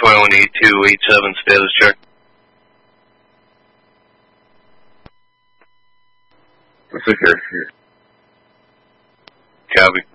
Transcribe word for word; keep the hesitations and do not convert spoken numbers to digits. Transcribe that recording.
twenty-one eighty-two eighty-seven, status check. That's okay. Copy.